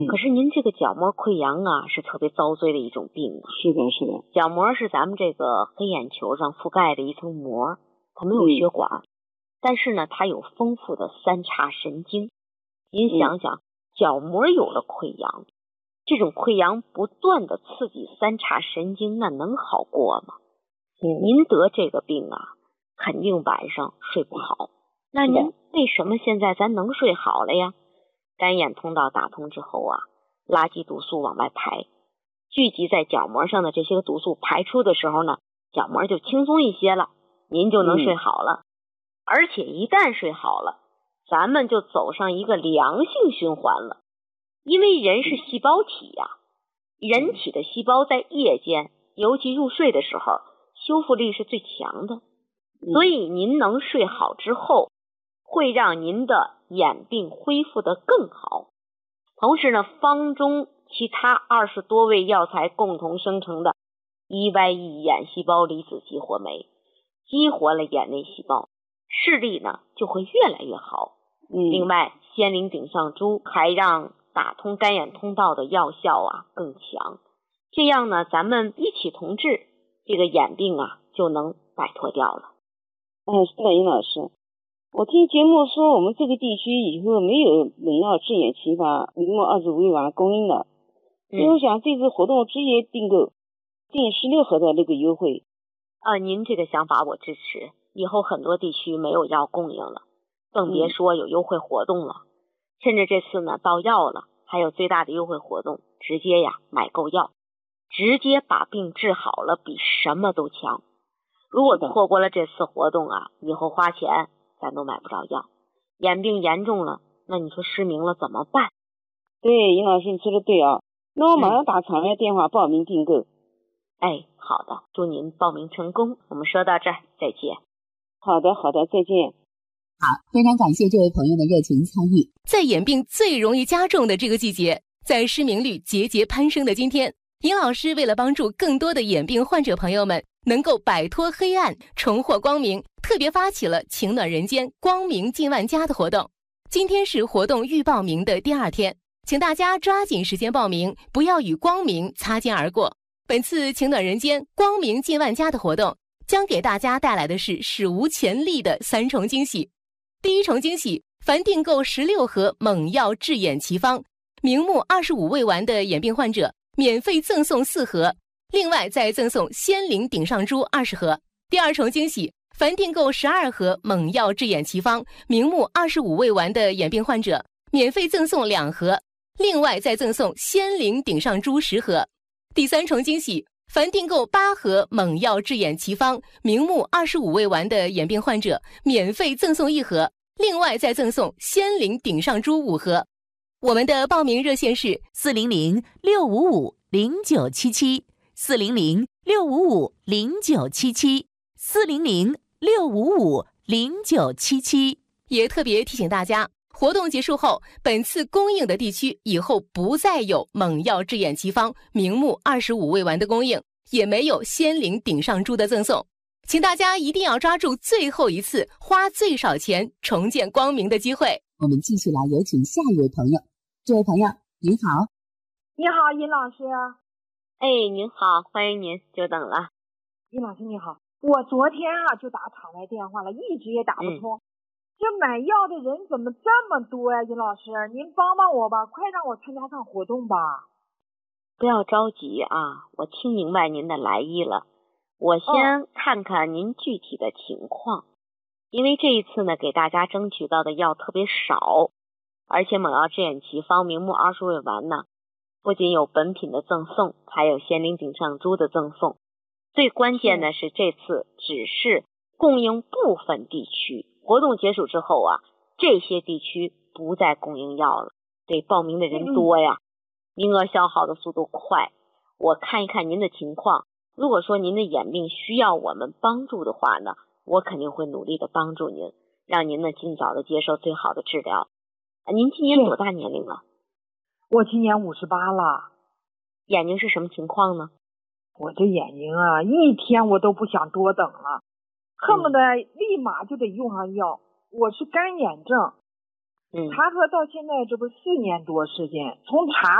可是您这个角膜溃疡啊，是特别遭罪的一种病啊。 是的，是的。 角膜是咱们这个黑眼球上覆盖的一层膜，它没有血管，但是呢，它有丰富的三叉神经。您想想，角膜有了溃疡，这种溃疡不断的刺激三叉神经，那能好过吗？您得这个病啊，肯定晚上睡不好。那您为什么现在咱能睡好了呀？干眼通道打通之后啊，垃圾毒素往外排，聚集在角膜上的这些个毒素排出的时候呢，角膜就轻松一些了，您就能睡好了。而且一旦睡好了，咱们就走上一个良性循环了。因为人是细胞体呀，人体的细胞在夜间，尤其入睡的时候，修复力是最强的。所以您能睡好之后，会让您的眼病恢复得更好。同时呢，方中其他20多味药材共同生成的 EYE 眼细胞离子激活酶，激活了眼内细胞，视力呢就会越来越好。另外，仙灵顶上珠还让打通干眼通道的药效啊更强。这样呢，咱们一起同治，这个眼病啊就能摆脱掉了。 是的，尹老师。我听节目说，我们这个地区以后没有猛药治眼齐发明目25味丸供应了，所以我想这次活动直接订购，订16盒的那个优惠。 您这个想法我支持。以后很多地区没有药供应了，更别说有优惠活动了。趁着这次呢到药了，还有最大的优惠活动，直接呀买够药，直接把病治好了，比什么都强。如果错过了这次活动啊，以后花钱咱都买不着药。眼病严重了，那你说失明了怎么办？ 对，尹老师你说的对啊。那我马上打场外电话报名订购。 好的，祝您报名成功。我们说到这儿，再见。 好的，再见。 好，非常感谢这位朋友的热情参与。在眼病最容易加重的这个季节，在失明率节节攀升的今天，尹老师为了帮助更多的眼病患者朋友们能够摆脱黑暗，重获光明，特别发起了情暖人间光明近万家的活动。今天是活动预报名的第2天，请大家抓紧时间报名，不要与光明擦肩而过。本次情暖人间光明近万家的活动将给大家带来的是史无前例的3重惊喜。第一重惊喜，凡订购16盒猛药治眼奇方明目25味丸的眼病患者免费赠送4盒，另外再赠送仙灵顶上珠20盒。第2重惊喜，凡订购12盒猛药治眼奇方明目25味丸的眼病患者免费赠送2盒，另外再赠送仙灵顶上珠10盒。第3重惊喜，凡订购8盒猛药治眼奇方明目25味丸的眼病患者免费赠送1盒，另外再赠送仙灵顶上珠5盒。我们的报名热线是400-655-0977，400-655-0977。也特别提醒大家，活动结束后，本次供应的地区以后不再有猛药治眼奇方明目25味丸的供应，也没有仙灵顶上珠的赠送。请大家一定要抓住最后一次花最少钱重见光明的机会。我们继续来有请下一位朋友。这位朋友您好。 你好，尹老师。 您好，欢迎您，久等了。 尹老师你好，我昨天就打场外电话了，一直也打不通。这买药的人怎么这么多呀？尹老师，您帮帮我吧，快让我参加上活动吧。 不要着急啊，我听明白您的来意了。我先看看您具体的情况，因为这一次呢，给大家争取到的药特别少，而且猛药治眼奇方明目20味丸呢，不仅有本品的赠送，还有仙灵顶上珠的赠送。最关键的是这次只是供应部分地区，活动结束之后啊，这些地区不再供应药了。对，报名的人多呀，名额消耗的速度快。我看一看您的情况，如果说您的眼病需要我们帮助的话呢，我肯定会努力的帮助您，让您呢尽早的接受最好的治疗。您今年多大年龄了？ 我今年58了。 眼睛是什么情况呢？ 我这眼睛啊，一天我都不想多等了，恨不得立马就得用上药。我是干眼症， 查核到现在这不4年多时间，从查